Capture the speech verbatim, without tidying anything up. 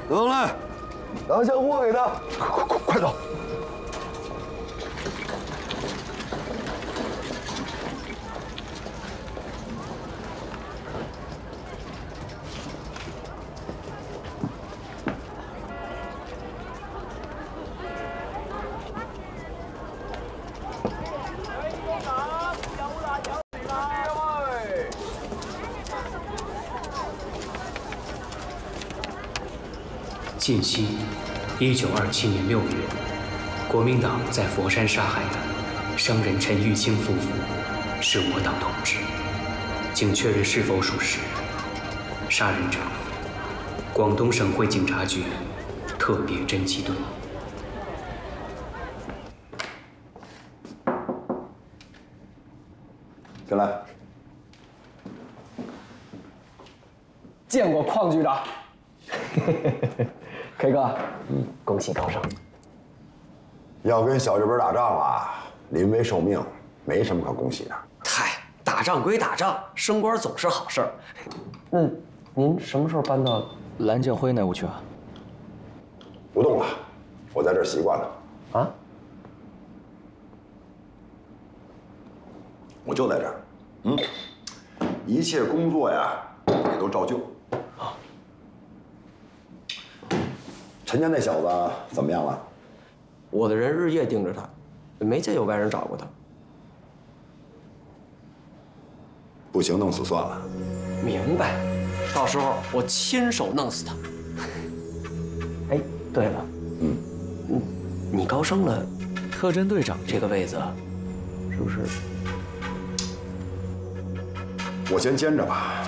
等来，拿箱货给他，快快快走！ 近期，一九二七年六月，国民党在佛山杀害的商人陈玉清夫妇，是我党同志，请确认是否属实。杀人者，广东省会警察局特别侦缉队。 进来。 见过邝局长。K 哥，嗯，恭喜高升。 要跟小日本打仗啊，临危受命，没什么可恭喜的。 嗨，打仗归打仗，升官总是好事儿。那您什么时候搬到蓝建辉那屋去啊？ 不动了，我在这儿习惯了。 啊？ 我就在这儿，嗯，一切工作呀也都照旧。啊。陈家那小子怎么样了？ 我的人日夜盯着他，没见有外人找过他。 不行，弄死算了。 明白，到时候我亲手弄死他。哎，对了，嗯，嗯，你高升了， 特侦队长这个位子，是不是？ 我先兼着吧。